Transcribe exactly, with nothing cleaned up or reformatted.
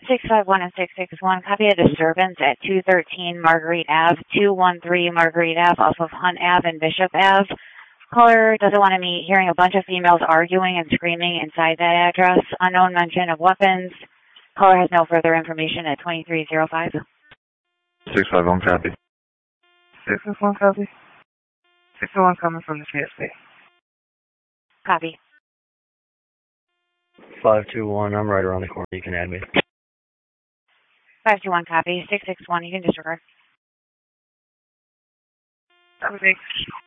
six five one and six six one, copy a disturbance at two thirteen Marguerite Ave, two one three Marguerite Ave off of Hunt Ave and Bishop Ave. Caller doesn't want to meet hearing a bunch of females arguing and screaming inside that address. Unknown mention of weapons. Caller has no further information at twenty-three oh five. six five one, copy. six six one, copy. six oh one coming from the C S P. Copy. five two one, I'm right around the corner. You can add me. five two one, copy. six six one, you can disregard. Copy.